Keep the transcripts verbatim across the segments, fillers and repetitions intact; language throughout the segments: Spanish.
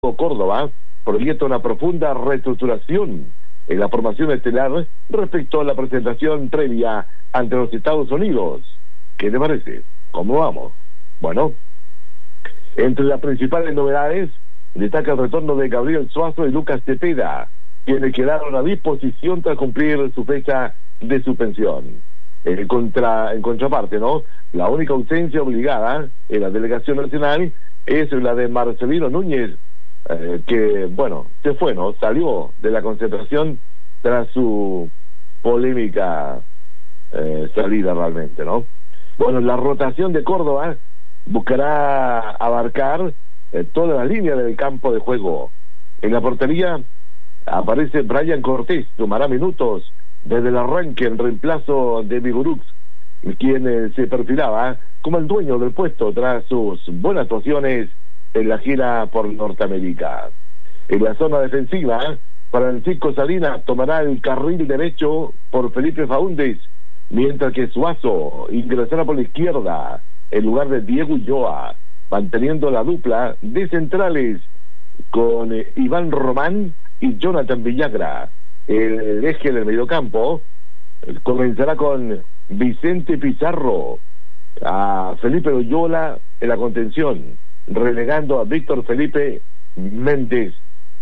Córdoba proyecta una profunda reestructuración en la formación estelar respecto a la presentación previa ante los Estados Unidos. ¿Qué te parece? ¿Cómo vamos? Bueno, entre las principales novedades destaca el retorno de Gabriel Suazo y Lucas Cepeda, quienes quedaron a disposición tras cumplir su fecha de suspensión. En, contra, en contraparte, ¿no? La única ausencia obligada en la delegación nacional es la de Marcelino Núñez, eh, que, bueno, se fue, ¿no? Salió de la concentración tras su polémica eh, salida realmente, ¿no? Bueno, la rotación de Córdoba buscará abarcar eh, toda la línea del campo de juego. En la portería aparece Brian Cortés, tomará minutos desde el arranque en reemplazo de Vigorux, quien eh, se perfilaba como el dueño del puesto tras sus buenas actuaciones en la gira por Norteamérica. En la zona defensiva, Francisco Salinas tomará el carril derecho por Felipe Faúndez, mientras que Suazo ingresará por la izquierda en lugar de Diego Ulloa, manteniendo la dupla de centrales con eh, Iván Román y Jonathan Villagra. El, el eje del mediocampo eh, comenzará con Vicente Pizarro, a Felipe Loyola en la contención, relegando a Víctor Felipe Méndez.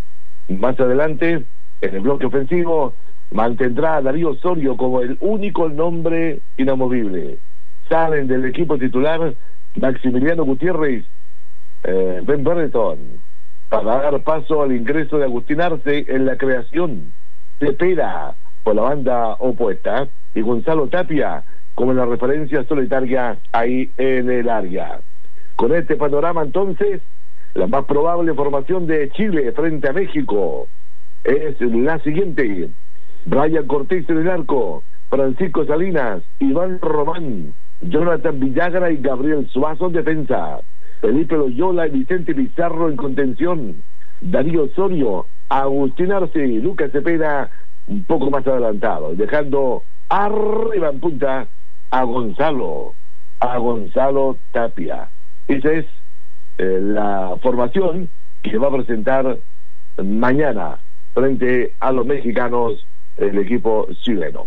Más adelante, en el bloque ofensivo, mantendrá a Darío Osorio como el único nombre inamovible. Salen del equipo titular Maximiliano Gutiérrez, eh, Ben Brereton, para dar paso al ingreso de Agustín Arce en la creación. Cepeda por la banda opuesta y Gonzalo Tapia como la referencia solitaria ahí en el área. Con este panorama, entonces, la más probable formación de Chile frente a México es la siguiente: Brian Cortés en el arco, Francisco Salinas, Iván Román, Jonathan Villagra y Gabriel Suazo en defensa, Felipe Loyola y Vicente Pizarro en contención, Darío Osorio, Agustín Arce y Lucas Cepeda un poco más adelantado, dejando arriba en punta a Gonzalo, a Gonzalo Tapia. Esa es eh, la formación que va a presentar mañana frente a los mexicanos el equipo chileno.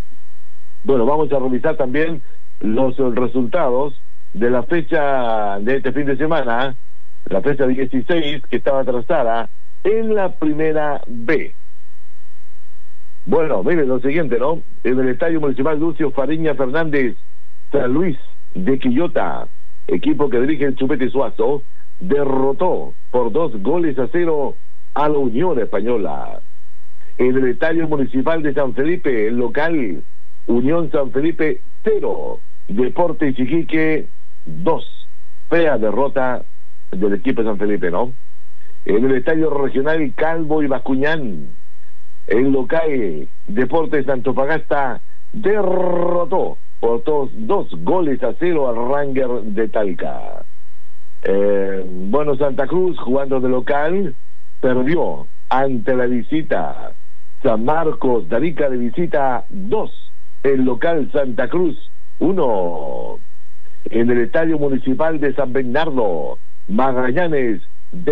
Bueno, vamos a revisar también los resultados de la fecha de este fin de semana, la fecha dieciséis, que estaba trazada en la primera B. Bueno, miren lo siguiente, ¿no? En el Estadio Municipal Lucio Fariña Fernández, San Luis de Quillota, equipo que dirige el Chupete Suazo, derrotó por dos goles a cero a la Unión Española. En el Estadio Municipal de San Felipe, el local, Unión San Felipe cero, Deportes Iquique dos. Fea derrota del equipo de San Felipe, ¿no? En el Estadio Regional Calvo y Bascuñán, el local, Deportes Antofagasta derrotó por dos, dos goles a cero al Ranger de Talca. Eh, bueno, Santa Cruz, jugando de local, perdió ante la visita. San Marcos de Arica de visita dos, el local Santa Cruz uno. En el Estadio Municipal de San Bernardo, Magallanes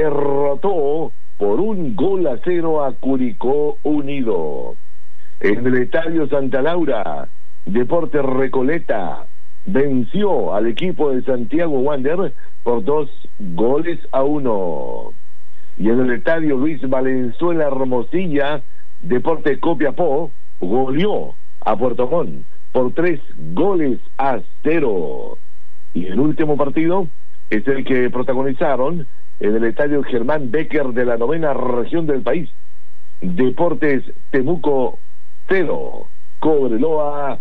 derrotó por un gol a cero a Curicó Unido. En el Estadio Santa Laura, Deportes Recoleta venció al equipo de Santiago Wander por dos goles a uno. Y en el Estadio Luis Valenzuela Hermosilla, Deportes Copiapó goleó a Puerto Montt por tres goles a cero. Y el último partido es el que protagonizaron en el Estadio Germán Becker de la novena región del país. Deportes Temuco cero, Cobreloa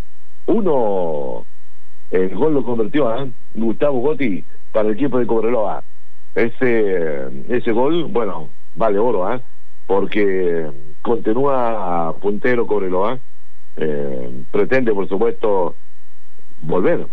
uno. El gol lo convirtió a ¿eh? Gustavo Gotti para el equipo de Cobreloa. Ese ese gol, bueno, vale oro, ¿eh? Porque continúa puntero Cobreloa. Eh, pretende, por supuesto, volver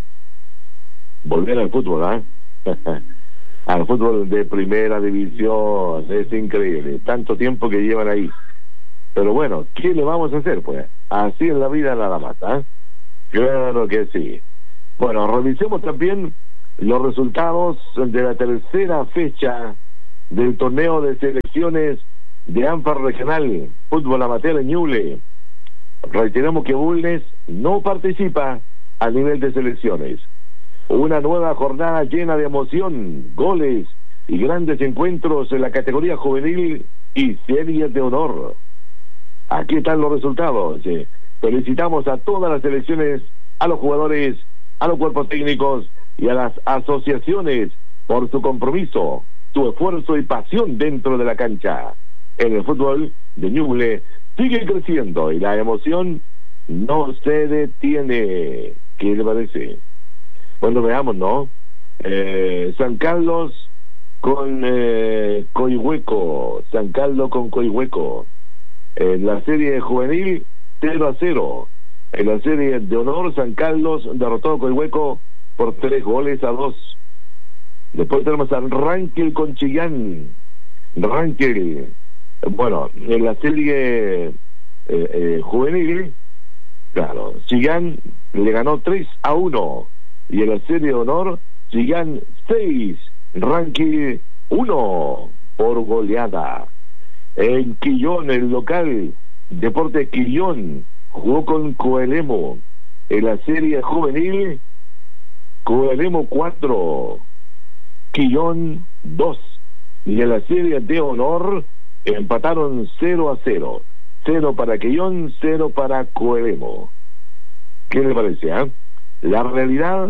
volver al fútbol, ¿eh? al fútbol de primera división. Es increíble, tanto tiempo que llevan ahí. Pero bueno, ¿qué le vamos a hacer? Pues así es la vida nada más, ¿eh? Claro que sí. Bueno, revisemos también los resultados de la tercera fecha del torneo de selecciones de ANFAR Regional Fútbol Amateur en Ñuble. Reiteramos que Bulnes no participa a nivel de selecciones. Una nueva jornada llena de emoción, goles y grandes encuentros en la categoría juvenil y series de honor. Aquí están los resultados. Felicitamos a todas las selecciones, a los jugadores, a los cuerpos técnicos y a las asociaciones por su compromiso, su esfuerzo y pasión dentro de la cancha. En el fútbol de Ñuble sigue creciendo y la emoción no se detiene. ¿Qué le parece? Bueno, veamos, ¿no? Eh, San Carlos con eh, Coihueco. San Carlos con Coihueco. En la serie juvenil, cero a cero. En la serie de honor, San Carlos derrotó a Coihueco por tres goles a dos. Después tenemos a Ranquel con Chillán. Ranquel. Bueno, en la serie eh, eh, juvenil, claro, Chillán le ganó tres a uno. Y en la serie de honor, Chillán seis, Ranquel uno por goleada. En Quillón, el local, Deportes Quillón, jugó con Coelemo. En la serie juvenil, Coelemo cuatro, Quillón dos. Y en la serie de honor, empataron cero a cero. cero para Quillón, cero para Coelemo. ¿Qué le parece, eh? La realidad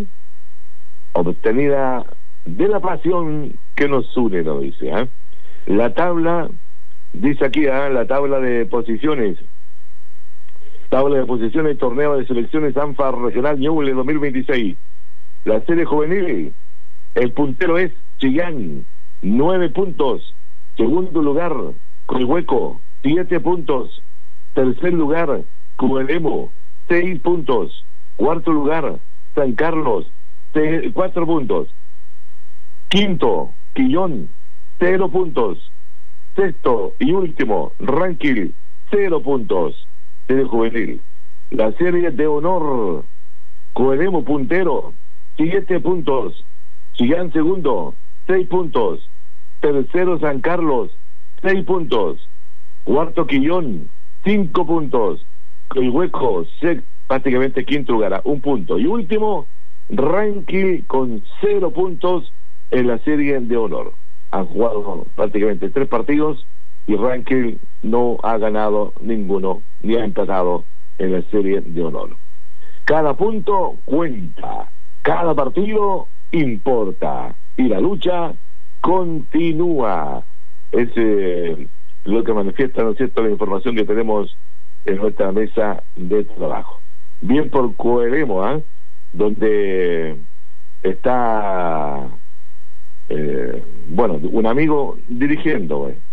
obtenida de la pasión que nos une, nos dice, ¿eh? La tabla, dice aquí, ¿eh? La tabla de posiciones. Tabla de posiciones, torneo de selecciones ANFAR Regional Ñuble dos mil veintiséis. La serie juvenil, el puntero es Chillán, nueve puntos. Segundo lugar, Coihueco, siete puntos. Tercer lugar, Coelemo, seis puntos. Cuarto lugar, San Carlos, seis, cuatro puntos. Quinto, Quillón, cero puntos. Sexto y último, Ranquil, cero puntos. Serie juvenil. La serie de honor, Coelemo puntero, siete puntos. Chillán segundo, seis puntos. Tercero, San Carlos, seis puntos. Cuarto, Quillón, cinco puntos. Coihueco, prácticamente quinto lugar, un punto. Y último, Ranquil con cero puntos en la serie de honor. Han jugado prácticamente tres partidos y Ranquil no ha ganado ninguno, ni ha empatado en la serie de honor. Cada punto cuenta, cada partido importa y la lucha continúa. Es eh, lo que manifiesta, ¿no es cierto?, la información que tenemos en nuestra mesa de trabajo. Bien por Coelemo, ¿eh? Donde está, eh, bueno, un amigo dirigiendo, ¿eh?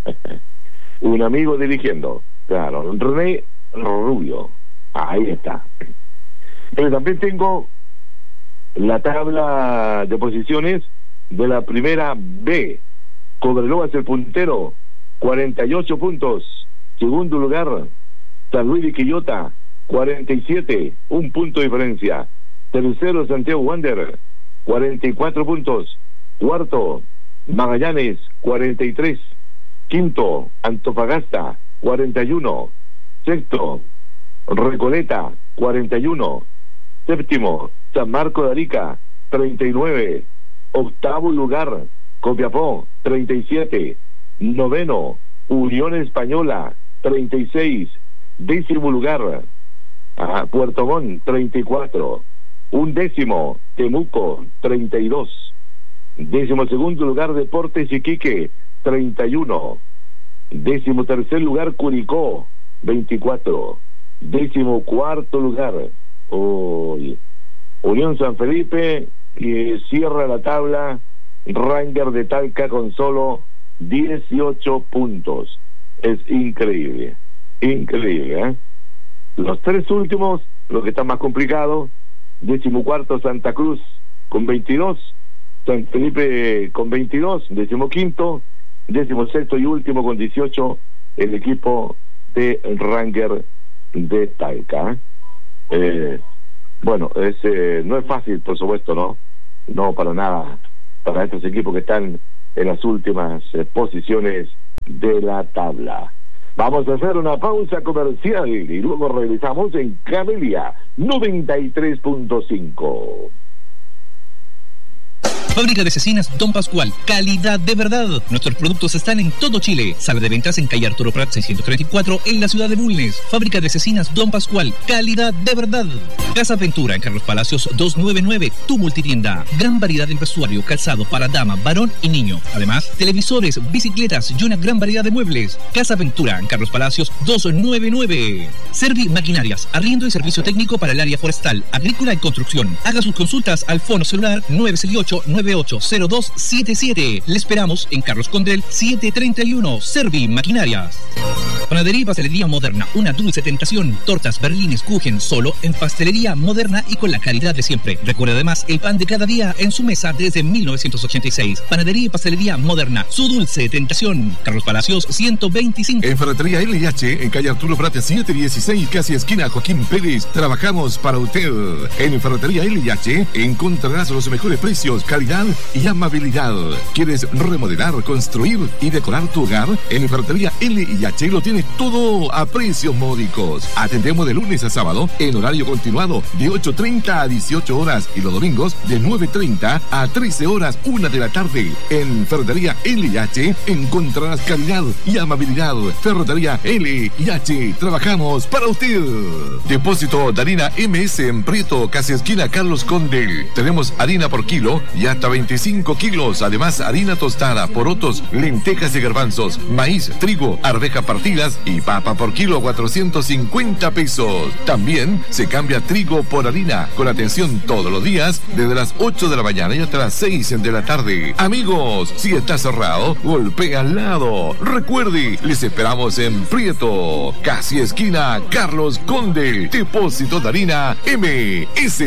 un amigo dirigiendo, claro, René Rubio, ahí está. Pero también tengo la tabla de posiciones de la primera B. Cobreloa es el puntero, cuarenta y ocho puntos. Segundo lugar, San Luis de Quillota, cuarenta y siete, un punto de diferencia. Tercero, Santiago Wander, cuarenta y cuatro puntos. Cuarto, Magallanes, cuarenta y tres. Quinto, Antofagasta, cuarenta y uno. Sexto, Recoleta, cuarenta y uno. Séptimo, San Marco de Arica, treinta y nueve. Octavo lugar, Copiapó, treinta y siete. Noveno, Unión Española, treinta y seis. Décimo lugar, ah, Puerto Montt, treinta y cuatro. Un décimo, Temuco, treinta y dos. Décimo segundo lugar, Deportes Iquique, treinta y uno. Décimo tercer lugar, Curicó, veinticuatro. Décimo cuarto lugar, oh, Unión San Felipe, y cierra la tabla Ranger de Talca con solo dieciocho puntos. Es increíble, increíble, ¿eh? Los tres últimos, los que están más complicados, décimo cuarto Santa Cruz con veintidós, San Felipe con veintidós, décimo quinto, décimo sexto y último con dieciocho, el equipo de Ranger de Talca. Eh, bueno, es, eh, no es fácil, por supuesto, ¿no? No, para nada, para estos equipos que están en las últimas eh, posiciones de la tabla. Vamos a hacer una pausa comercial y luego regresamos en Camelia noventa y tres punto cinco. Fábrica de cecinas Don Pascual, calidad de verdad. Nuestros productos están en todo Chile. Sala de ventas en calle Arturo Prat seiscientos treinta y cuatro en la ciudad de Bulnes. Fábrica de cecinas Don Pascual, calidad de verdad. Casa Ventura en Carlos Palacios doscientos noventa y nueve, tu multitienda. Gran variedad en vestuario, calzado para dama, varón y niño. Además, televisores, bicicletas y una gran variedad de muebles. Casa Ventura en Carlos Palacios doscientos noventa y nueve. Servi Maquinarias, arriendo y servicio técnico para el área forestal, agrícola y construcción. Haga sus consultas al fono celular nueve seis ocho nueve ocho cero dos siete siete. Le esperamos en Carlos Condel setecientos treinta y uno. Servi Maquinarias. Panadería y Pastelería Moderna, una dulce tentación. Tortas, berlines, kuchen, solo en Pastelería Moderna y con la calidad de siempre. Recuerde además el pan de cada día en su mesa desde mil novecientos ochenta y seis. Panadería y Pastelería Moderna, su dulce tentación. Carlos Palacios ciento veinticinco. En Ferretería L H, en calle Arturo Prat setecientos dieciséis, casi esquina Joaquín Pérez, trabajamos para usted. En Ferretería L H encontrarás los mejores precios, calidad y amabilidad. ¿Quieres remodelar, construir y decorar tu hogar? En Ferretería L H lo tienes todo a precios módicos. Atendemos de lunes a sábado en horario continuado de ocho treinta a dieciocho horas y los domingos de nueve treinta a trece horas, una de la tarde. En Ferretería L H encontrarás calidad y amabilidad. Ferretería L H, trabajamos para usted. Depósito de harina M S en Prieto, casi esquina Carlos Condel. Tenemos harina por kilo y hasta veinticinco kilos. Además, harina tostada, porotos, lentejas y garbanzos, maíz, trigo, arveja partidas y papa por kilo, cuatrocientos cincuenta pesos. También se cambia trigo por harina, con atención todos los días, desde las ocho de la mañana y hasta las seis de la tarde. Amigos, si está cerrado, golpea al lado. Recuerde, les esperamos en Prieto, casi esquina Carlos Condel. Depósito de harina M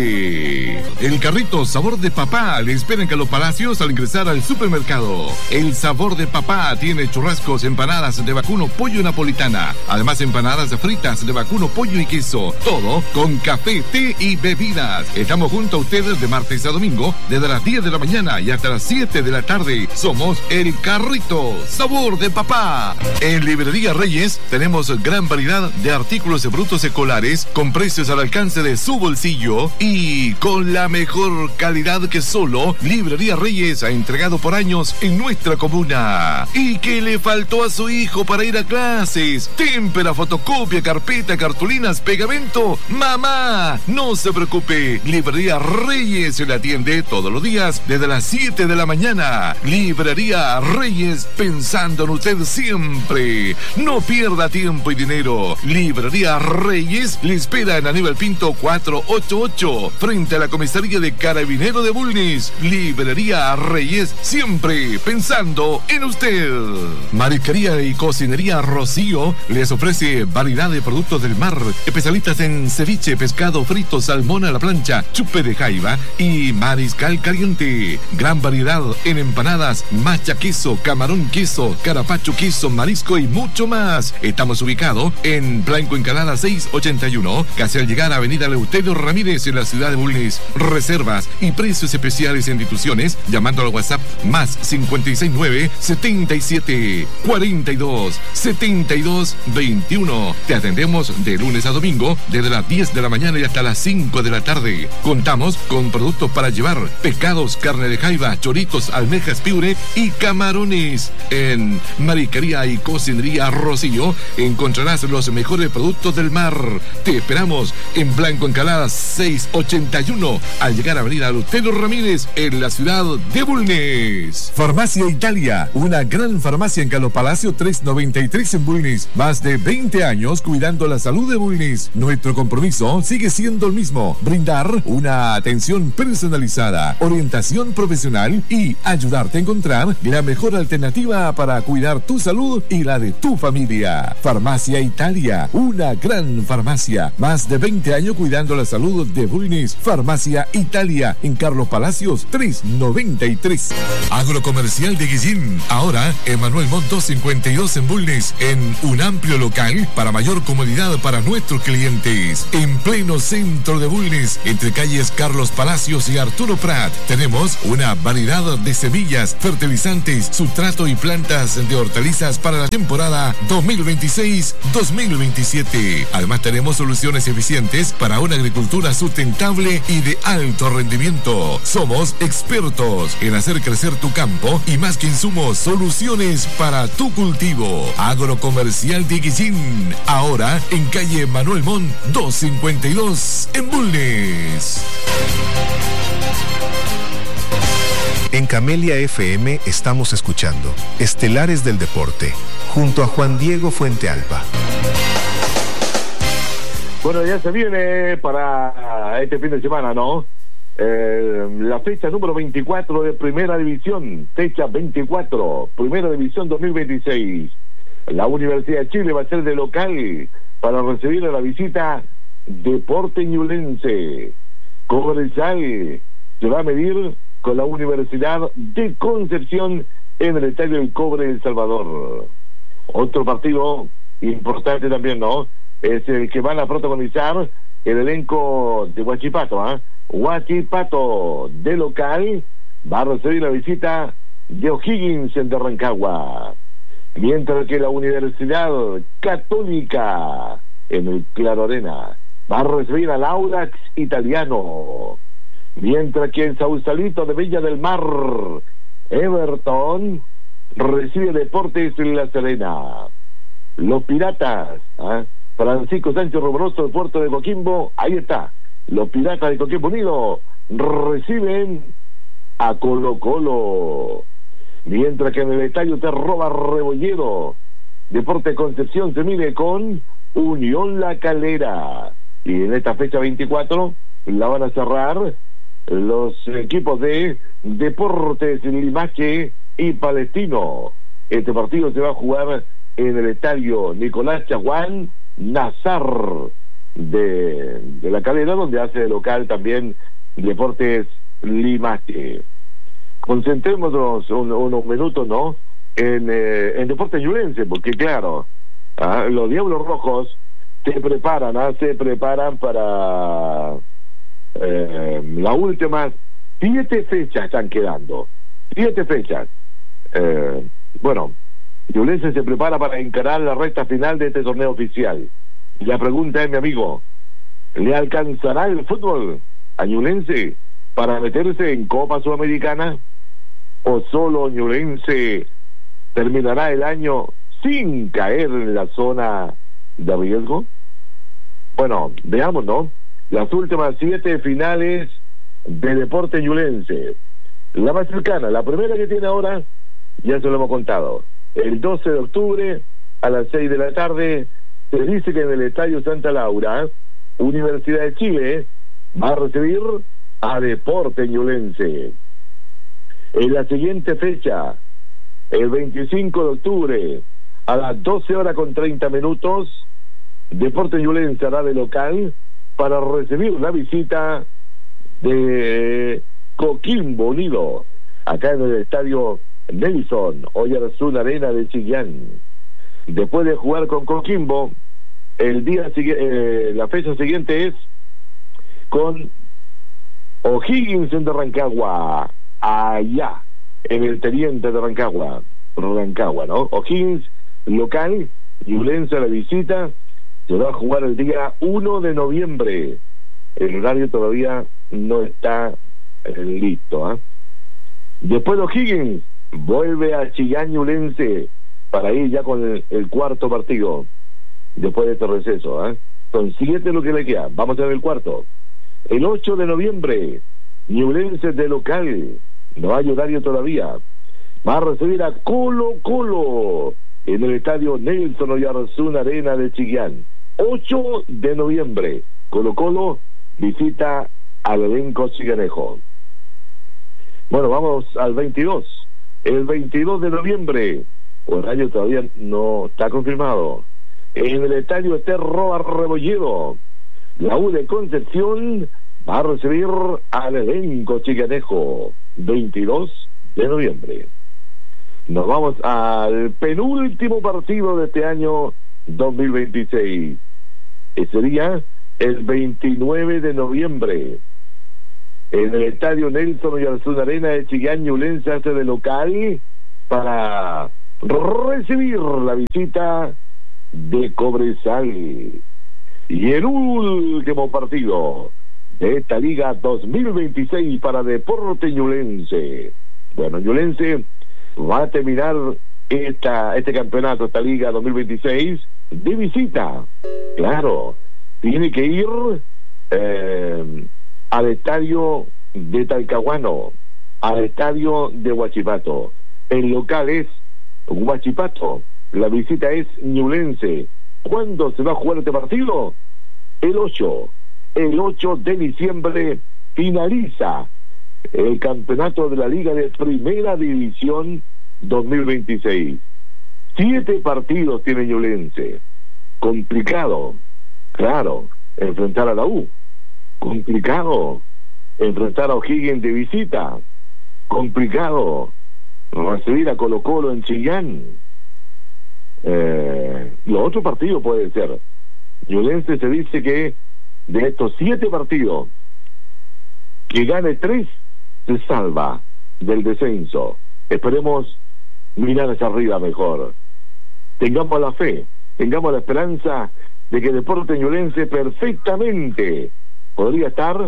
S. El carrito Sabor de Papá le espera en Carlos Palacios al ingresar al supermercado. El Sabor de Papá tiene churrascos, empanadas de vacuno, pollo napolitana. Además, empanadas fritas de vacuno, pollo y queso. Todo con café, té y bebidas. Estamos junto a ustedes de martes a domingo, desde las diez de la mañana y hasta las siete de la tarde. Somos el carrito Sabor de Papá. En Librería Reyes tenemos gran variedad de artículos brutos escolares con precios al alcance de su bolsillo y con la mejor calidad que solo Librería Reyes ha entregado por años en nuestra comuna. ¿Y qué le faltó a su hijo para ir a clases? Témpera, fotocopia, carpeta, cartulinas, pegamento. Mamá, no se preocupe. Librería Reyes se le atiende todos los días desde las siete de la mañana. Librería Reyes, pensando en usted siempre. No pierda tiempo y dinero. Librería Reyes le espera en Aníbal Pinto cuatrocientos ochenta y ocho, frente a la comisaría de Carabinero de Bulnes. Librería Reyes, siempre pensando en usted. Marisquería y Cocinería Rocío les ofrece variedad de productos del mar, especialistas en ceviche, pescado frito, salmón a la plancha, chupe de jaiba y mariscal caliente. Gran variedad en empanadas, macha queso, camarón queso, carapacho queso, marisco y mucho más. Estamos ubicados en Blanco Encalada seiscientos ochenta y uno, casi al llegar a Avenida Eleuterio Ramírez en la ciudad de Bulnes. Reservas y precios especiales en instituciones llamando al WhatsApp más cincuenta y seis nueve setenta y siete cuarenta y dos setenta y dos veintiuno. Te atendemos de lunes a domingo desde las diez de la mañana y hasta las cinco de la tarde. Contamos con productos para llevar: pescados, carne de jaiba, choritos, almejas, piure y camarones. En Marisquería y Cocinería Rocío encontrarás los mejores productos del mar. Te esperamos en Blanco Encalada seiscientos ochenta y uno al llegar a Avenida Eleuterio Ramírez en la ciudad de Bulnes. Farmacia Italia, una gran farmacia en Carlos Palacio trescientos noventa y tres en Bulnes. Más de veinte años cuidando la salud de Bulnes. Nuestro compromiso sigue siendo el mismo: brindar una atención personalizada, orientación profesional y ayudarte a encontrar la mejor alternativa para cuidar tu salud y la de tu familia. Farmacia Italia, una gran farmacia. Más de veinte años cuidando la salud de Bulnes. Farmacia Italia en Carlos Palacios trescientos noventa y tres. Agrocomercial de Guillín, ahora Emanuel Montt doscientos cincuenta y dos en Bulnes. En con un amplio local para mayor comodidad para nuestros clientes. En pleno centro de Bulnes, entre calles Carlos Palacios y Arturo Prat, tenemos una variedad de semillas, fertilizantes, sustrato y plantas de hortalizas para la temporada dos mil veintiséis dos mil veintisiete. Además tenemos soluciones eficientes para una agricultura sustentable y de alto rendimiento. Somos expertos en hacer crecer tu campo y más que insumos, soluciones para tu cultivo. Agrocomercial de Guillín, ahora en calle Manuel Montt doscientos cincuenta y dos en Bulnes. En Camelia F M estamos escuchando Estelares del Deporte, junto a Juan Diego Fuentealba. Bueno, ya se viene para este fin de semana, ¿no? Eh, la fecha número veinticuatro de Primera División, fecha veinticuatro, Primera División dos mil veintiséis. La Universidad de Chile va a ser de local para recibir a la visita Deporte Ñublense. Cobresal se va a medir con la Universidad de Concepción en el Estadio del Cobre El Salvador. Otro partido importante también, ¿no? Es el que van a protagonizar el elenco de Huachipato, ¿eh? Huachipato de local va a recibir la visita de O'Higgins en de Rancagua, mientras que la Universidad Católica en el Claro Arena va a recibir al Audax Italiano, mientras que en Sausalito de Villa del Mar Everton recibe Deportes La Serena. Los Piratas, ¿eh? Francisco Sánchez Rumoroso del Puerto de Coquimbo, ahí está. Los Piratas de Coquimbo Unido reciben a Colo Colo, mientras que en el estadio Te Roba Rebollero, Deporte Concepción se mide con Unión La Calera. Y en esta fecha veinticuatro la van a cerrar los equipos de Deportes Limache y Palestino. Este partido se va a jugar en el estadio Nicolás Chaguán Nazar de, de La Calera, donde hace de local también Deportes Limache. Concentrémonos un, unos minutos, ¿no? En, eh, en Deportes Ñublense, porque claro, ¿ah? Los Diablos Rojos se preparan, ¿ah? se preparan para eh, las últimas siete fechas están quedando, siete fechas. Eh, bueno, Ñublense se prepara para encarar la recta final de este torneo oficial. Y la pregunta es, mi amigo, ¿le alcanzará el fútbol a Ñublense para meterse en Copa Sudamericana? ¿O solo Ñublense terminará el año sin caer en la zona de riesgo? Bueno, veamos, ¿no? Las últimas siete finales de Deporte Ñublense. La más cercana, la primera que tiene ahora, ya se lo hemos contado. El doce de octubre a las seis de la tarde se dice que en el Estadio Santa Laura, Universidad de Chile va a recibir a Deporte Ñublense. En la siguiente fecha, el veinticinco de octubre a las doce horas con treinta minutos, Deporte Ñublense hará de local para recibir la visita de Coquimbo Unido, acá en el estadio Nelson Oyarzún Arena de Chillán. Después de jugar con Coquimbo, el día eh, la fecha siguiente es con O'Higgins en de Rancagua, allá en el Teniente de Rancagua, Rancagua, ¿no? O'Higgins local, Ñublense a la visita. Se va a jugar el día uno de noviembre. El horario todavía no está eh, listo, ¿eh? Después de O'Higgins vuelve a Chillán Ñublense para ir ya con el, el cuarto partido después de este receso, ¿eh? Son siete lo que le queda. Vamos a ver el cuarto. El ocho de noviembre, Ñublense de local, no hay horario todavía, va a recibir a Colo Colo en el estadio Nelson Oyarzún Arena de Chillán. ocho de noviembre, Colo Colo visita al elenco chiganejo. Bueno, vamos al veintidós. El veintidós de noviembre, horario todavía no está confirmado, en el estadio Te Roba Rebollero, la U de Concepción va a recibir al elenco chiganejo. veintidós de noviembre. Nos vamos al penúltimo partido de este año dos mil veintiséis. Ese día, el veintinueve de noviembre. En el estadio Nelson Oyarzún Arena de Chillán, Ñublense hace de local para recibir la visita de Cobresal. Y el último partido de esta Liga dos mil veintiséis para Deporte Ñublense. Bueno, Ñublense va a terminar esta, este campeonato, esta Liga dos mil veintiséis, de visita. Claro, tiene que ir eh, al estadio de Talcahuano, al estadio de Huachipato. El local es Huachipato, la visita es Ñublense. ¿Cuándo se va a jugar este partido? El ocho. El ocho de diciembre finaliza el campeonato de la Liga de Primera División dos mil veintiséis. Siete partidos tiene Ñublense. Complicado, claro, enfrentar a la U. Complicado, enfrentar a O'Higgins de visita. Complicado, recibir a Colo Colo en Chillán. Eh, los otros partidos pueden ser. Ñublense se dice que de estos siete partidos, que gane tres, se salva del descenso. Esperemos mirar hacia arriba mejor. Tengamos la fe, tengamos la esperanza de que Deporte Ñublense perfectamente podría estar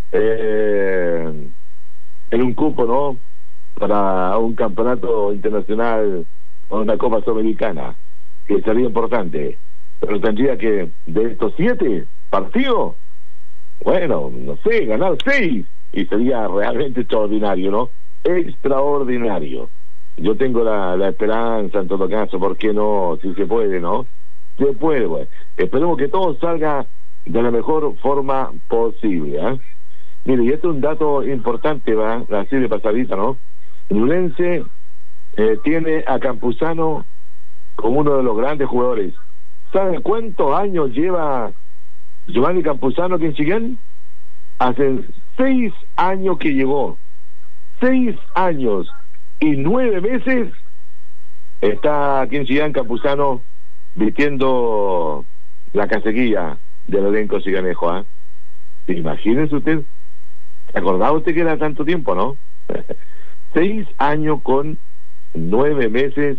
eh, en un cupo, ¿no?, para un campeonato internacional o una Copa Sudamericana, que sería importante. Pero tendría que, de estos siete partidos, bueno, no sé, ganar seis, y sería realmente extraordinario, ¿no? Extraordinario. Yo tengo la, la esperanza, en todo caso, ¿por qué no? Si se puede, ¿no? Se puede, bueno. Esperemos que todo salga de la mejor forma posible, ¿eh? Mire, y esto es un dato importante, va, así de pasadita, ¿no? Ñublense eh, tiene a Campuzano como uno de los grandes jugadores. ¿Saben cuántos años lleva Giovanni Campuzano aquí en Chillán? Hace seis años que llegó. Seis años y nueve meses está aquí en Chillán Campuzano vistiendo la casequilla del elenco chillanejo, ¿eh? Imagínense usted. ¿Se acordaba usted que era tanto tiempo, no? Seis años con nueve meses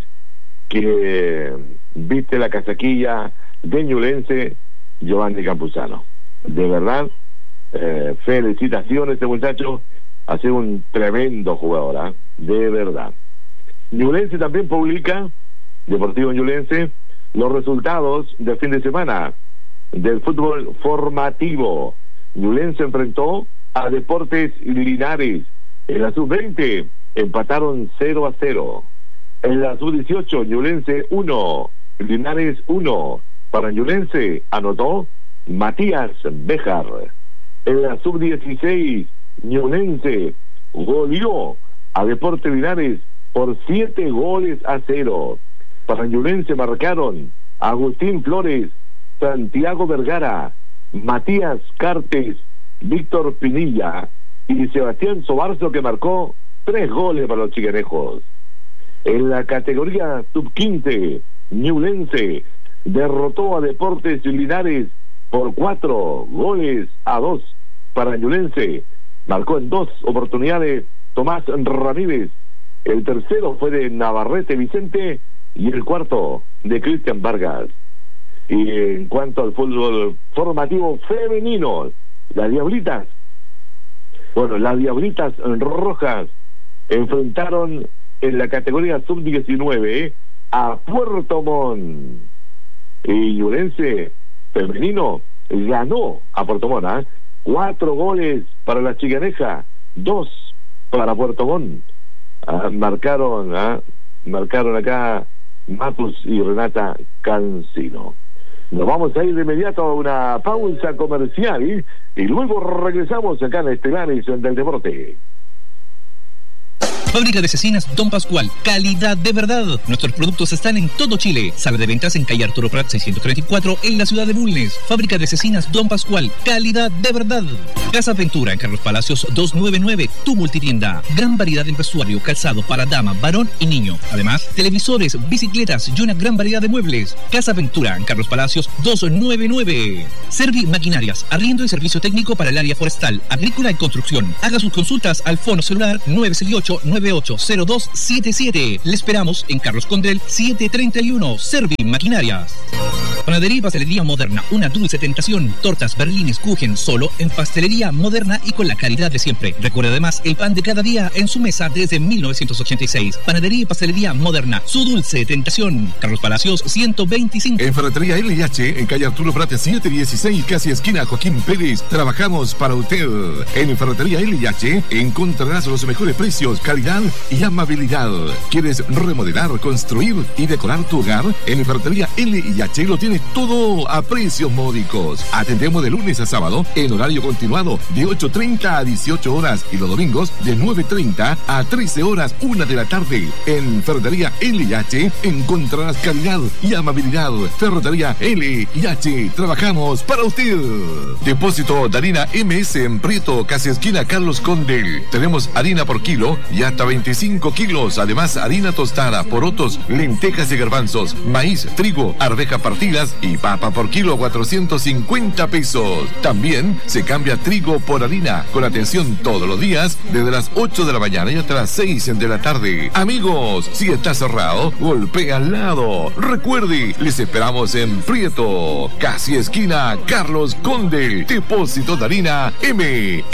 que viste la casaquilla de Ñublense Giovanni Campuzano. De verdad, eh, felicitaciones, este muchacho ha sido un tremendo jugador, ¿eh? De verdad. Ñublense también publica, Deportivo Ñublense, los resultados del fin de semana del fútbol formativo. Ñublense enfrentó a Deportes Linares. En la sub veinte empataron cero a cero. En la sub dieciocho, Ñublense uno, Linares uno. Para Ñublense anotó Matías Béjar. En la sub dieciséis, Ñublense goleó a Deportes Linares por siete goles a cero. Para Ñublense marcaron Agustín Flores, Santiago Vergara, Matías Cartes, Víctor Pinilla y Sebastián Sobarzo, que marcó tres goles para los chicanejos. En la categoría sub quince, Ñublense derrotó a Deportes Linares por cuatro goles a dos. Para Ñublense marcó en dos oportunidades Tomás Ramírez. El tercero fue de Navarrete Vicente y el cuarto de Cristian Vargas. Y en cuanto al fútbol formativo femenino, las Diablitas, bueno, las Diablitas Rojas enfrentaron en la categoría sub diecinueve a Puerto Montt. Y Ñublense femenino ganó a Puerto Montt, ¿eh? Cuatro goles para la chicaneja, dos para Puerto Montt. Ah, marcaron, ah, marcaron acá Matus y Renata Cancino. Nos vamos a ir de inmediato a una pausa comercial y, y luego regresamos acá en Estelares del Deporte. Fábrica de cecinas Don Pascual, calidad de verdad. Nuestros productos están en todo Chile. Sala de ventas en calle Arturo Prat seiscientos treinta y cuatro en la ciudad de Bulnes. Fábrica de cecinas Don Pascual, calidad de verdad. Casa Ventura en Carlos Palacios doscientos noventa y nueve, tu multitienda. Gran variedad de vestuario, calzado para dama, varón y niño. Además, televisores, bicicletas y una gran variedad de muebles. Casa Ventura en Carlos Palacios doscientos noventa y nueve. Servi Maquinarias, arriendo y servicio técnico para el área forestal, agrícola y construcción. Haga sus consultas al fono celular nueve seis ocho nueve ocho cero dos siete siete. Le esperamos en Carlos Condrel setecientos treinta y uno. Servi Maquinarias. Panadería y Pastelería Moderna, una dulce tentación. Tortas, berlines, kuchen, solo en Pastelería Moderna y con la calidad de siempre. Recuerde además el pan de cada día en su mesa desde mil novecientos ochenta y seis. Panadería y Pastelería Moderna, su dulce tentación. Carlos Palacios ciento veinticinco. En Ferretería L y H, en calle Arturo Prat setecientos dieciséis, casi esquina Joaquín Pérez, trabajamos para usted. En Ferretería L y H encontrarás los mejores precios, calidad y amabilidad. ¿Quieres remodelar, construir y decorar tu hogar? En Ferretería L y H lo tienes todo a precios módicos. Atendemos de lunes a sábado en horario continuado de ocho treinta a dieciocho horas y los domingos de nueve treinta a trece horas, una de la tarde. En Ferretería L y H encontrarás calidad y amabilidad. Ferretería L y H, trabajamos para usted. Depósito de harina M S en Prieto, casi esquina Carlos Condel. Tenemos harina por kilo y hasta veinticinco kilos. Además, harina tostada, porotos, lentejas y garbanzos, maíz, trigo, arveja partidas y papa por kilo a cuatrocientos cincuenta pesos. También se cambia trigo por harina, con atención todos los días, desde las ocho de la mañana y hasta las seis de la tarde. Amigos, si está cerrado, golpea al lado. Recuerde, les esperamos en Prieto, casi esquina Carlos Condel. Depósito de harina M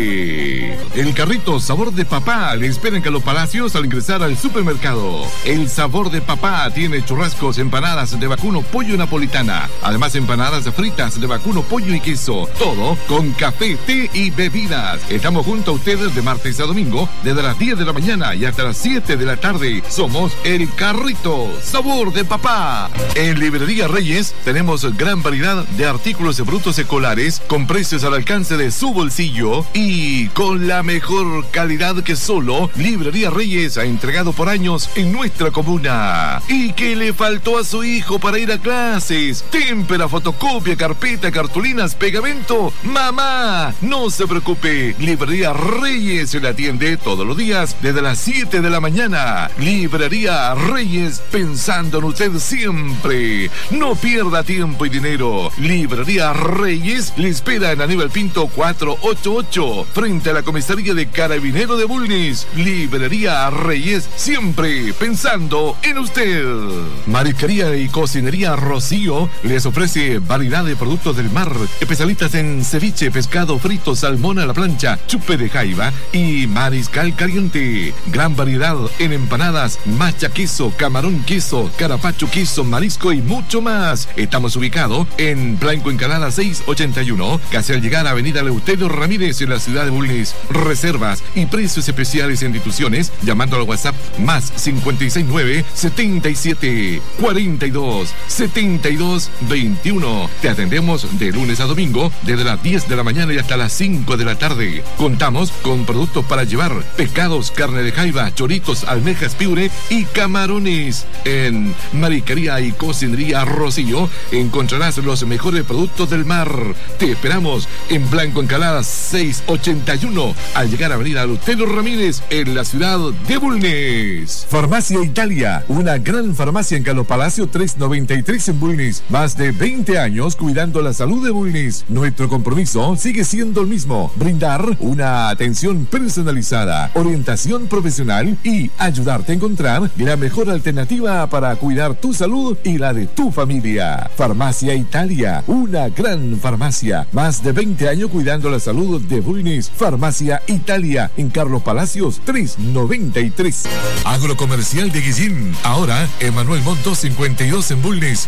S. El carrito Sabor de Papá le espera en Carlos Palacios al ingresar al supermercado. El Sabor de Papá tiene churrascos, empanadas de vacuno, pollo napolitana. Además, empanadas fritas de vacuno, pollo y queso. Todo con café, té y bebidas. Estamos junto a ustedes de martes a domingo, desde las diez de la mañana y hasta las siete de la tarde. Somos el carrito Sabor de Papá. En Librería Reyes tenemos gran variedad de artículos de brutos escolares con precios al alcance de su bolsillo y con la mejor calidad que solo Librería Reyes ha entregado por años en nuestra comuna. ¿Y qué le faltó a su hijo para ir a clases? Témpera, fotocopia, carpeta, cartulinas, pegamento. Mamá, no se preocupe. Librería Reyes se le atiende todos los días desde las siete de la mañana. Librería Reyes, pensando en usted siempre. No pierda tiempo y dinero. Librería Reyes le espera en Aníbal Pinto cuatrocientos ochenta y ocho, frente a la comisaría de Carabinero de Bulnes. Librería Reyes, siempre pensando en usted. Marisquería y Cocinería Rocío les ofrece variedad de productos del mar, especialistas en ceviche, pescado frito, salmón a la plancha, chupe de jaiba y mariscal caliente. Gran variedad en empanadas, macha queso, camarón queso, carapacho queso, marisco y mucho más. Estamos ubicados en Blanco Encalada seiscientos ochenta y uno, casi al llegar a Avenida Eleuterio Ramírez en la ciudad de Bulnes. Reservas y precios especiales en instituciones llamando al WhatsApp más cincuenta y seis nueve setenta y siete cuarenta y dos setenta y dos veintiuno. Te atendemos de lunes a domingo desde las diez de la mañana y hasta las cinco de la tarde. Contamos con productos para llevar, pescados, carne de jaiba, choritos, almejas, piure y camarones. En Marisquería y Cocinería Rocío encontrarás los mejores productos del mar. Te esperamos en Blanco Encalada seiscientos ochenta y uno al llegar a Avenida Eleuterio Ramírez en la ciudad de Bulnes. Farmacia Italia, una gran farmacia en Carlos Palacio trescientos noventa y tres en Bulnes. Más de veinte años cuidando la salud de Bulnes. Nuestro compromiso sigue siendo el mismo: brindar una atención personalizada, orientación profesional y ayudarte a encontrar la mejor alternativa para cuidar tu salud y la de tu familia. Farmacia Italia, una gran farmacia. Más de veinte años cuidando la salud de Bulnes. Farmacia Italia en Carlos Palacios trescientos noventa y tres. Agrocomercial de Guillín, ahora Emanuel Montt cincuenta y dos en Bulnes. En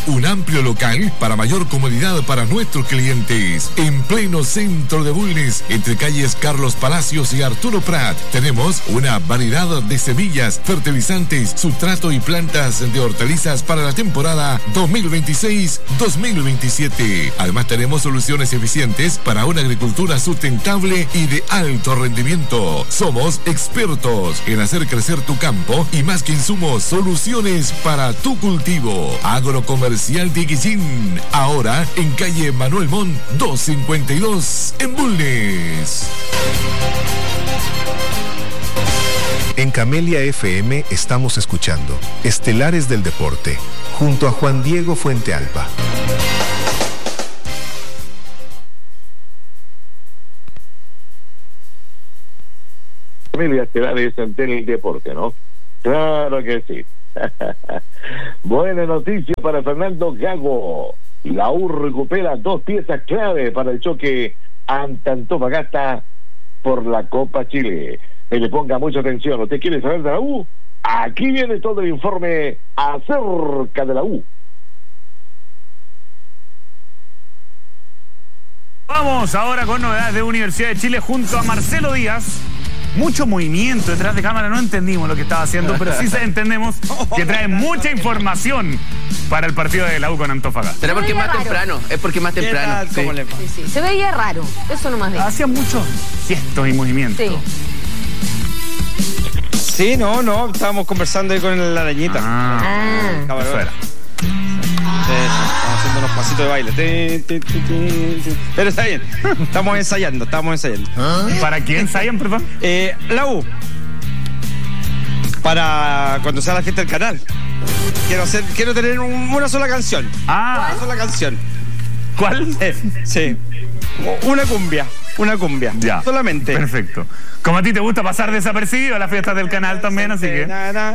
un amplio local para mayor comodidad para nuestros clientes. En pleno centro de Bulnes, entre calles Carlos Palacios y Arturo Prat, tenemos una variedad de semillas, fertilizantes, sustrato y plantas de hortalizas para la temporada dos mil veintiséis dos mil veintisiete. Además tenemos soluciones eficientes para una agricultura sustentable y de alto rendimiento. Somos expertos en hacer crecer tu campo y más que insumos, soluciones para tu cultivo. Agrocomercial de Guillín, ahora en calle Manuel Montt doscientos cincuenta y dos en Bulnes. En Camelia F M estamos escuchando Estelares del Deporte, junto a Juan Diego Fuentealba. Camelia Estelares ante el deporte, ¿no? Claro que sí. Buena noticia para Fernando Gago. La U recupera dos piezas clave para el choque ante Antofagasta por la Copa Chile. Que le ponga mucha atención. ¿Usted quiere saber de la U? Aquí viene todo el informe acerca de la U. Vamos ahora con novedades de Universidad de Chile junto a Marcelo Díaz. Mucho movimiento detrás de cámara, no entendimos lo que estaba haciendo, pero sí entendemos que trae mucha información para el partido de la U con Antofagasta. ¿Será porque es más raro. temprano? Es porque es más temprano. Sí. ¿Cómo le sí, sí. Se veía raro, eso nomás de. Hacía muchos gestos y movimientos. Sí. Sí, no, no, estábamos conversando ahí con la arañita. Ah, ah. Cabrón. Sí, estamos haciendo unos pasitos de baile. Pero está bien, estamos ensayando, estamos ensayando. ¿Ah? ¿Para quién ensayan, perdón? Eh, la U. Para cuando sea la fiesta del canal. Quiero hacer, quiero tener un, una sola canción. Ah. Una sola canción. ¿Cuál? Eh, sí. Una cumbia. Una cumbia. Ya. Solamente. Perfecto. Como a ti te gusta pasar desapercibido a las fiestas del canal también, así que.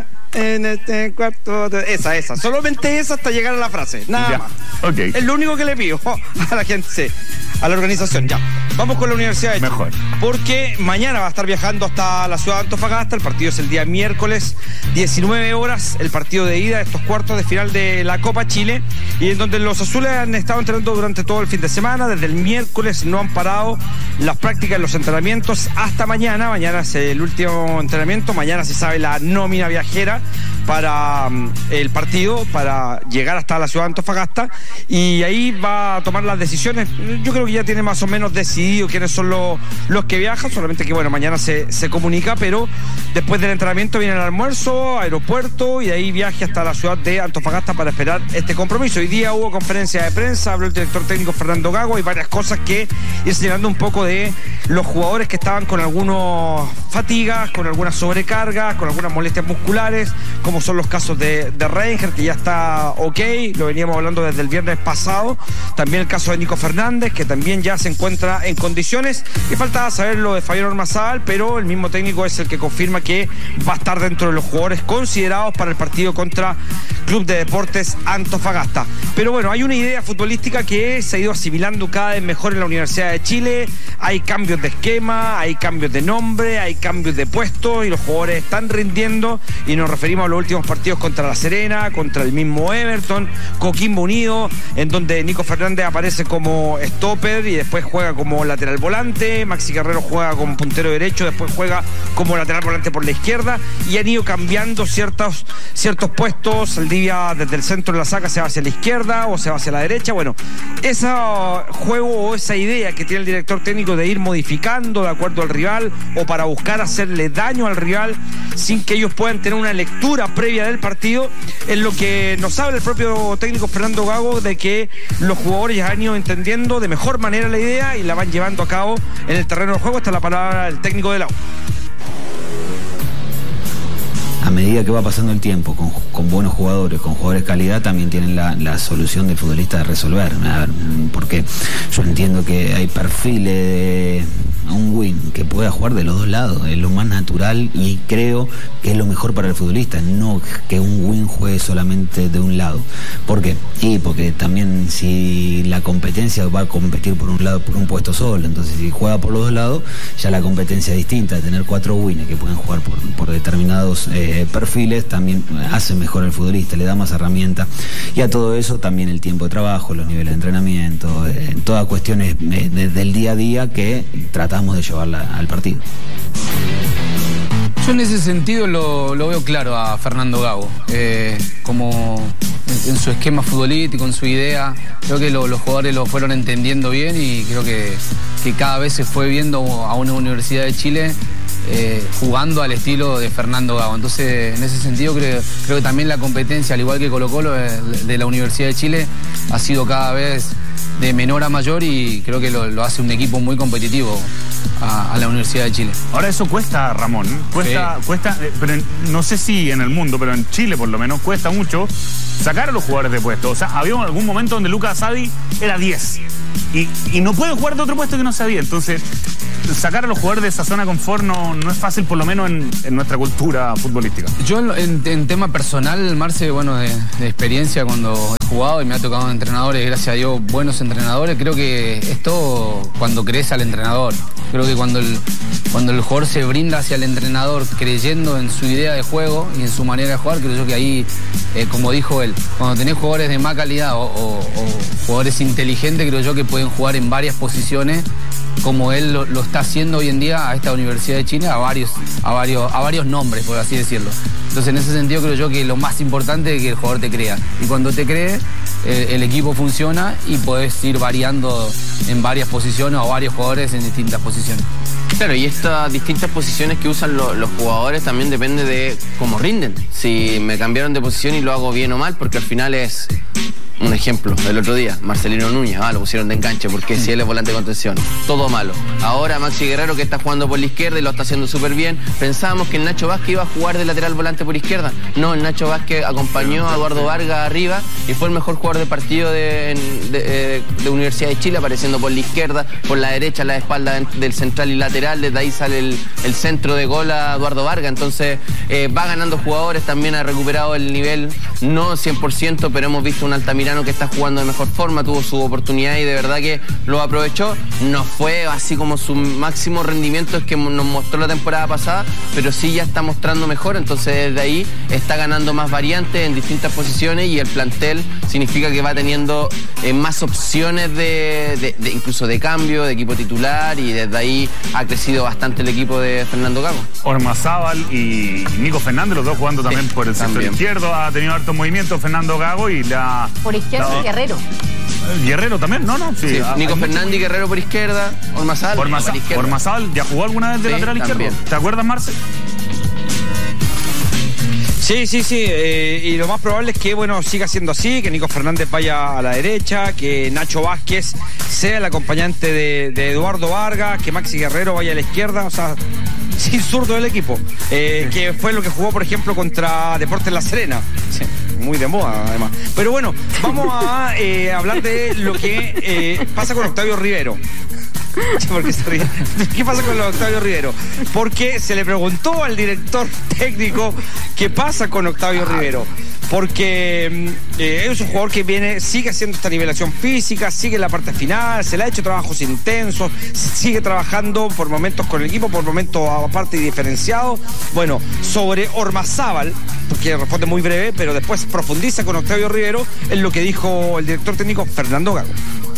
En este cuarto de... Esa, esa. Solamente esa hasta llegar a la frase. Nada ya. más. Ok. Es lo único que le pido a la gente, sí, a la organización. Ya. Vamos con la Universidad de Chile. Mejor. Porque mañana va a estar viajando hasta la ciudad de Antofagasta. El partido es el día miércoles, diecinueve horas. El partido de ida de estos cuartos de final de la Copa Chile. Y en donde los azules han estado entrenando durante todo el fin de semana. Desde el miércoles no han parado las prácticas, los entrenamientos hasta mañana. Mañana es el último entrenamiento. Mañana se sabe la nómina viajera para um, el partido, para llegar hasta la ciudad de Antofagasta, y ahí va a tomar las decisiones. Yo creo que ya tiene más o menos decidido quiénes son los, los que viajan, solamente que bueno, mañana se, se comunica, pero después del entrenamiento viene el almuerzo, aeropuerto, y de ahí viaje hasta la ciudad de Antofagasta para esperar este compromiso. Hoy día hubo conferencia de prensa, habló el director técnico Fernando Gago, y varias cosas que ir señalando un poco de los jugadores que estaban con algunas fatigas, con algunas sobrecargas, con algunas molestias musculares, como son los casos de, de Reinger, que ya está ok, lo veníamos hablando desde el viernes pasado. También el caso de Nico Fernández, que también ya se encuentra en condiciones, y falta saber lo de Fabián Ormazábal, pero el mismo técnico es el que confirma que va a estar dentro de los jugadores considerados para el partido contra Club de Deportes Antofagasta. Pero bueno, hay una idea futbolística que se ha ido asimilando cada vez mejor en la Universidad de Chile. Hay cambios de esquema, hay cambios de nombre, hay cambios de puesto, y los jugadores están rindiendo, y nos referimos a los últimos partidos contra La Serena, contra el mismo Everton, Coquimbo Unido, en donde Nico Fernández aparece como stopper y después juega como lateral volante, Maxi Guerrero juega como puntero derecho, después juega como lateral volante por la izquierda, y han ido cambiando ciertos, ciertos puestos. Saldivia desde el centro de la saca se va hacia la izquierda o se va hacia la derecha. Bueno, ese juego o esa idea que tiene el director técnico de ir modificando de acuerdo al rival o para buscar hacerle daño al rival sin que ellos puedan tener una lectura previa del partido, es lo que nos habla el propio técnico Fernando Gago, de que los jugadores ya han ido entendiendo de mejor manera la idea y la van llevando a cabo en el terreno de juego. Esta es la palabra del técnico de la U. A medida que va pasando el tiempo, con, con buenos jugadores, con jugadores de calidad, también tienen la, la solución del futbolista de resolver. A ver, porque yo entiendo que hay perfiles de a un win que pueda jugar de los dos lados, es lo más natural y creo que es lo mejor para el futbolista, no que un win juegue solamente de un lado. ¿Por qué? Y porque también si la competencia va a competir por un lado, por un puesto solo, entonces si juega por los dos lados, ya la competencia es distinta. Tener cuatro winners que pueden jugar por, por determinados eh, perfiles también hace mejor al futbolista, le da más herramientas, y a todo eso también el tiempo de trabajo, los niveles de entrenamiento, eh, todas cuestiones eh, de, del día a día que tratamos de llevarla al partido. Yo en ese sentido lo, lo veo claro a Fernando Gago, eh, como en, en su esquema futbolístico, en su idea. Creo que lo, los jugadores lo fueron entendiendo bien y creo que, que cada vez se fue viendo a una Universidad de Chile eh, jugando al estilo de Fernando Gago. Entonces, en ese sentido creo, creo que también la competencia, al igual que Colo-Colo, de la Universidad de Chile ha sido cada vez de menor a mayor y creo que lo, lo hace un equipo muy competitivo a, a la Universidad de Chile. Ahora eso cuesta, Ramón, cuesta, sí. cuesta, pero en, no sé si en el mundo, pero en Chile por lo menos cuesta mucho sacar a los jugadores de puesto. O sea, había algún momento donde Lucas Asadi era diez y, y no puede jugar de otro puesto que no sea diez. Entonces, sacar a los jugadores de esa zona de confort no, no es fácil, por lo menos en, en nuestra cultura futbolística. Yo en, en tema personal, Marce, bueno, de, de experiencia cuando he jugado y me ha tocado entrenadores, gracias a Dios, buenos entrenadores, creo que es todo cuando crees al entrenador. Creo que cuando el, cuando el jugador se brinda hacia el entrenador creyendo en su idea de juego y en su manera de jugar, creo yo que ahí, eh, como dijo él, cuando tenés jugadores de más calidad o, o, o jugadores inteligentes, creo yo que pueden jugar en varias posiciones, como él lo, lo está haciendo hoy en día a esta Universidad de Chile, a varios, a varios, a varios nombres, por así decirlo. Entonces, en ese sentido, creo yo que lo más importante es que el jugador te crea. Y cuando te cree, eh, el equipo funciona y podés ir variando en varias posiciones o varios jugadores en distintas posiciones. Claro, y estas distintas posiciones que usan lo, los jugadores también depende de cómo rinden. Si me cambiaron de posición y lo hago bien o mal, porque al final es... Un ejemplo, el otro día, Marcelino Núñez, ah, lo pusieron de enganche porque si él es volante de contención, todo malo. Ahora Maxi Guerrero, que está jugando por la izquierda y lo está haciendo súper bien. Pensábamos que el Nacho Vázquez iba a jugar de lateral volante por izquierda. No, el Nacho Vázquez acompañó a Eduardo Vargas arriba y fue el mejor jugador de partido de, de, de, de Universidad de Chile, apareciendo por la izquierda, por la derecha, a la espalda del central y lateral. Desde ahí sale el, el centro de gol a Eduardo Vargas. Entonces eh, va ganando jugadores, también ha recuperado el nivel, no cien por ciento, pero hemos visto un Altamirano que está jugando de mejor forma, tuvo su oportunidad y de verdad que lo aprovechó. No fue así como su máximo rendimiento es que nos mostró la temporada pasada, pero sí ya está mostrando mejor, entonces desde ahí está ganando más variantes en distintas posiciones y el plantel significa que va teniendo eh, más opciones de, de, de incluso de cambio, de equipo titular, y desde ahí ha crecido bastante el equipo de Fernando Gago. Ormazábal y Nico Fernández, los dos jugando también sí, por el centro izquierdo, ha tenido harto movimiento Fernando Gago y la... Por izquierda no. y Guerrero. Guerrero también, no, no. Sí, sí. Nico Fernández y Guerrero por izquierda, Ormazábal Ormazábal, por izquierda. Ormazábal ya jugó alguna vez de sí, lateral izquierdo. También. ¿Te acuerdas, Marce? Sí, sí, sí, eh, y lo más probable es que, bueno, siga siendo así, que Nico Fernández vaya a la derecha, que Nacho Vázquez sea el acompañante de, de Eduardo Vargas, que Maxi Guerrero vaya a la izquierda, o sea, sin zurdo del equipo, eh, que fue lo que jugó, por ejemplo, contra Deportes La Serena. Sí, muy de moda, además. Pero bueno, vamos a eh, hablar de lo que eh, pasa con Octavio Rivero. Porque se ríe. ¿Qué pasa con Octavio Rivero? Porque se le preguntó al director técnico qué pasa con Octavio Rivero. Porque eh, es un jugador que viene, sigue haciendo esta nivelación física, sigue en la parte final, se le ha hecho trabajos intensos, sigue trabajando por momentos con el equipo, por momentos aparte y diferenciado. Bueno, sobre Ormazábal, porque responde muy breve, pero después profundiza con Octavio Rivero en lo que dijo el director técnico Fernando Gago.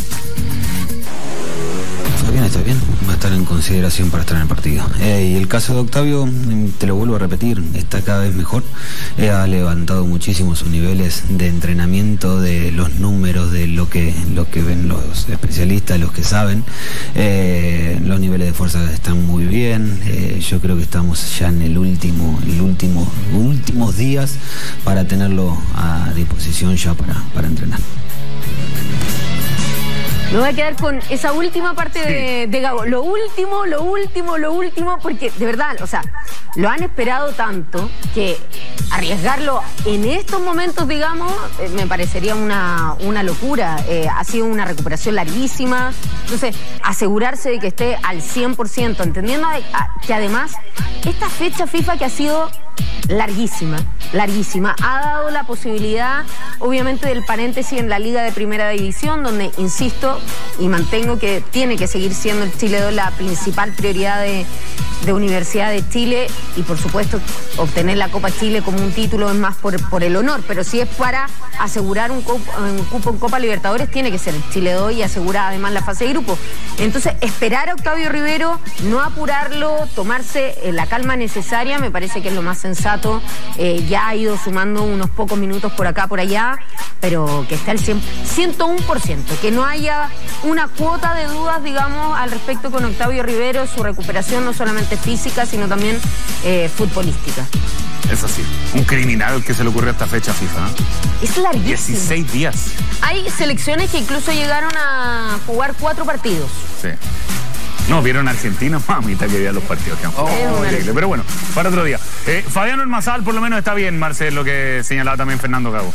Está bien, está bien, va a estar en consideración para estar en el partido. Eh, y el caso de Octavio, te lo vuelvo a repetir, está cada vez mejor. Eh, ha levantado muchísimo sus niveles de entrenamiento, de los números, de lo que, lo que ven los especialistas, los que saben. Eh, los niveles de fuerza están muy bien. Eh, yo creo que estamos ya en el último, el último, últimos días para tenerlo a disposición ya para, para entrenar. Me voy a quedar con esa última parte de, de Gago. Lo último, lo último, lo último, porque de verdad, o sea, lo han esperado tanto que arriesgarlo en estos momentos, digamos, eh, me parecería una, una locura. Eh, ha sido una recuperación larguísima. Entonces, asegurarse de que esté al cien por ciento, entendiendo que además esta fecha FIFA que ha sido larguísima, larguísima, ha dado la posibilidad, obviamente, del paréntesis en la Liga de Primera División, donde, insisto, y mantengo que tiene que seguir siendo el Chile dos la principal prioridad de, de Universidad de Chile, y por supuesto obtener la Copa Chile como un título es más por, por el honor, pero si es para asegurar un, cupo, un cupo en Copa Libertadores, tiene que ser el Chile dos y asegurar además la fase de grupo. Entonces, esperar a Octavio Rivero, no apurarlo, tomarse la calma necesaria, me parece que es lo más sensato. Eh, ya ha ido sumando unos pocos minutos por acá, por allá, pero que esté al cien, ciento uno por ciento, que no haya una cuota de dudas, digamos, al respecto con Octavio Rivero, su recuperación no solamente física, sino también eh, futbolística. Es así, un criminal el que se le ocurrió a esta fecha FIFA, ¿no? Es larguísimo. dieciséis días. Hay selecciones que incluso llegaron a jugar cuatro partidos. Sí. No, vieron a Argentina, mamita que veía los partidos. Oh, increíble. Pero bueno, para otro día. Eh, Fabián Ormazábal por lo menos está bien, Marcel, lo que señalaba también Fernando Gago.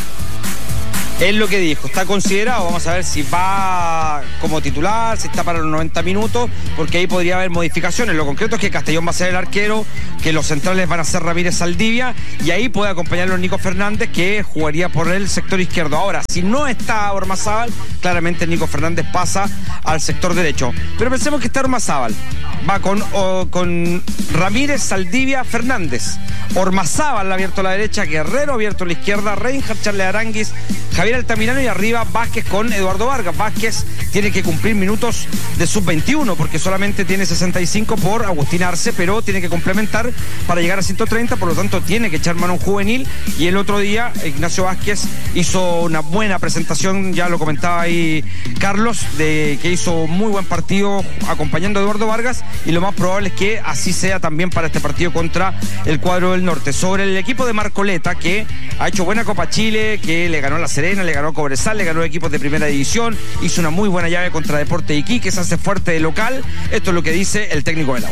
Es lo que dijo, está considerado, vamos a ver si va como titular, si está para los noventa minutos, porque ahí podría haber modificaciones. Lo concreto es que Castellón va a ser el arquero, que los centrales van a ser Ramírez Saldivia, y ahí puede acompañarlo Nico Fernández, que jugaría por el sector izquierdo. Ahora, si no está Ormazábal, claramente Nico Fernández pasa al sector derecho. Pero pensemos que está Ormazábal, va con, o, con Ramírez Saldivia Fernández, Ormazábal abierto a la derecha, Guerrero abierto a la izquierda, Reinhardt, Charles Aranguis, Javier Altamirano, y arriba Vázquez con Eduardo Vargas. Vázquez tiene que cumplir minutos de sub veintiuno porque solamente tiene sesenta y cinco por Agustín Arce, pero tiene que complementar para llegar a ciento treinta, por lo tanto tiene que echar mano a un juvenil. Y el otro día Ignacio Vázquez hizo una buena presentación, ya lo comentaba ahí Carlos, de que hizo muy buen partido acompañando a Eduardo Vargas, y lo más probable es que así sea también para este partido contra el cuadro del norte. Sobre el equipo de Marcoleta, que ha hecho buena Copa Chile, que le ganó a La Serena, le ganó a Cobresal, le ganó a equipos de primera división, hizo una muy buena llave contra Deportes de Iquique, se hace fuerte de local. Esto es lo que dice el técnico del A U.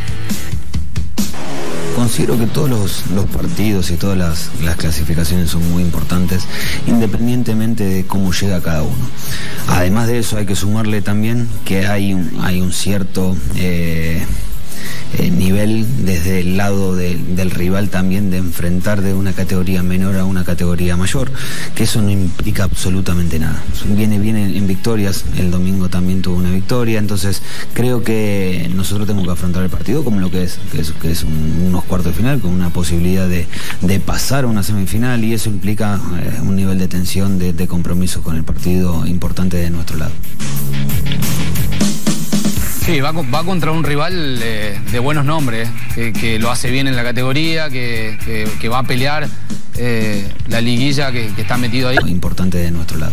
Considero que todos los, los partidos y todas las, las clasificaciones son muy importantes, independientemente de cómo llega cada uno. Además de eso, hay que sumarle también que hay un, hay un cierto eh, eh, nivel desde el lado de, del rival también, de enfrentar de una categoría menor a una categoría mayor, que eso no implica absolutamente nada. Viene bien en, en victorias, el domingo también tuvo una victoria, entonces creo que nosotros tenemos que afrontar el partido como lo que es, que es, que es un, unos cuartos de final, con una posibilidad de, de pasar a una semifinal, y eso implica eh, un nivel de tensión, de, de compromiso con el partido importante de nuestro lado. Sí, va, va contra un rival eh, de buenos nombres, que, que lo hace bien en la categoría, que, que, que va a pelear eh, la liguilla que, que está metido ahí. Importante de nuestro lado.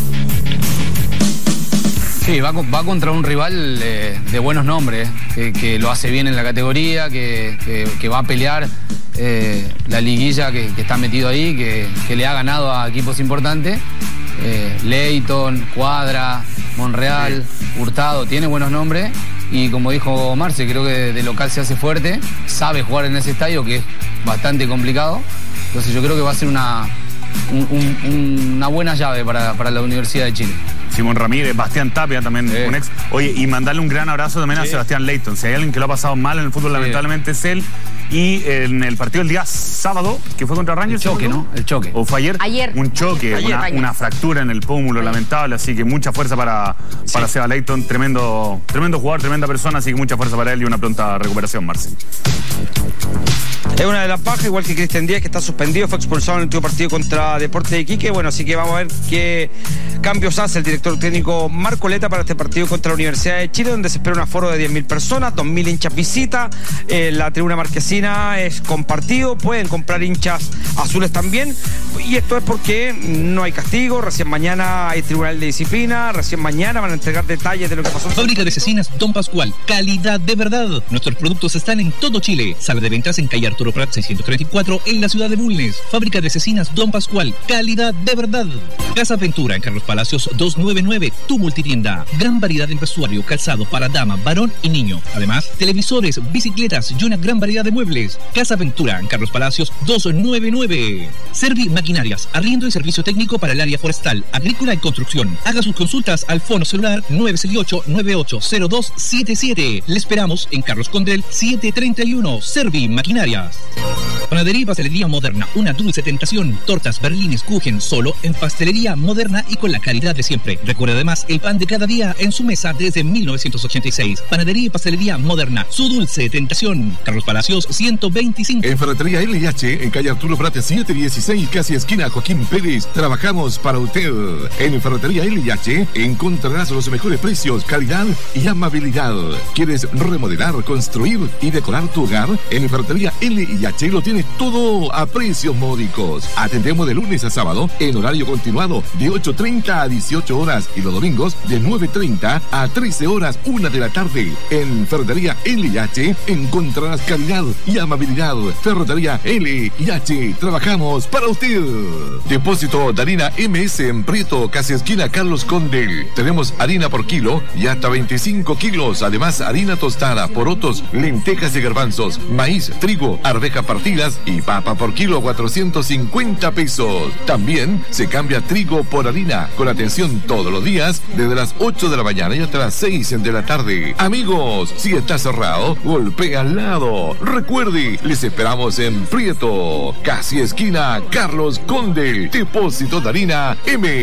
Sí, va, va contra un rival eh, de buenos nombres, que, que lo hace bien en la categoría, que, que, que va a pelear eh, la liguilla que, que está metido ahí, que, que le ha ganado a equipos importantes. Eh, Leighton, Cuadra, Monreal, Hurtado, tiene buenos nombres, y como dijo Marce, creo que de, de local se hace fuerte, sabe jugar en ese estadio que es bastante complicado, entonces yo creo que va a ser una, un, un, una buena llave para, para la Universidad de Chile. Simón Ramírez, Bastián Tapia también, sí. Un ex. Oye, y mandarle un gran abrazo también, sí, a Sebastián Leighton. Si hay alguien que lo ha pasado mal en el fútbol, sí, lamentablemente es él. Y en el partido del día sábado, que fue contra Rangers. El choque, ¿no? El choque. ¿O fue ayer? Ayer. Un choque, ayer, una, ayer. una fractura en el pómulo, ayer. lamentable. Así que mucha fuerza para, sí. para Seba Leighton. Tremendo, tremendo jugador, tremenda persona. Así que mucha fuerza para él y una pronta recuperación, Marce. Es una de las bajas, igual que Cristian Díaz, que está suspendido, fue expulsado en el último partido contra Deportes de Iquique. Bueno, así que vamos a ver qué cambios hace el director técnico Marcoleta para este partido contra la Universidad de Chile, donde se espera un aforo de diez mil personas, dos mil hinchas visita. Eh, la tribuna marquesina es compartido, pueden comprar hinchas azules también. Y esto es porque no hay castigo, recién mañana hay tribunal de disciplina, recién mañana van a entregar detalles de lo que pasó. Fábrica de Cecinas Don Pascual, calidad de verdad. Nuestros productos están en todo Chile. Sala de ventas en calle Arturo Prat seiscientos treinta y cuatro en la ciudad de Bulnes. Fábrica de Cecinas Don Pascual, calidad de verdad. Casa Ventura en Carlos Palacios doscientos noventa y nueve, tu multitienda. Gran variedad en vestuario, calzado para dama, varón y niño. Además, televisores, bicicletas y una gran variedad de muebles. Casa Ventura en Carlos Palacios doscientos noventa y nueve. Servi Maquinarias, arriendo y servicio técnico para el área forestal, agrícola y construcción. Haga sus consultas al fono celular nueve seis ocho, nueve ocho cero dos siete siete. Le esperamos en Carlos Condel setecientos treinta y uno. Servi Maquinarias. Panadería y Pastelería Moderna, una dulce tentación. Tortas, berlines, kuchen, solo en Pastelería Moderna y con la calidad de siempre. Recuerde además el pan de cada día en su mesa desde mil novecientos ochenta y seis. Panadería y Pastelería Moderna, su dulce tentación. Carlos Palacios ciento veinticinco. En Ferretería L H, en calle Arturo Prat setecientos dieciséis, casi esquina Joaquín Pérez, trabajamos para usted. En Ferretería L H encontrarás los mejores precios, calidad y amabilidad. ¿Quieres remodelar, construir y decorar tu hogar? En Ferretería L H lo tienes todo a precios módicos. Atendemos de lunes a sábado en horario continuado de ocho treinta a dieciocho horas y los domingos de nueve treinta a trece horas, una de la tarde. En Ferretería L H encontrarás calidad y amabilidad. Ferretería L H, trabajamos para usted. Depósito de harina M S en Prieto, casi esquina Carlos Condel. Tenemos harina por kilo y hasta veinticinco kilos. Además, harina tostada, porotos, lentejas y garbanzos, maíz, trigo, arveja partidas y papa por kilo, cuatrocientos cincuenta pesos. También se cambia trigo por harina, con atención todos los días, desde las ocho de la mañana y hasta las seis de la tarde. Amigos, si está cerrado, golpea al lado. Recuerde, les esperamos en Prieto, casi esquina Carlos Condel. Depósito de harina M.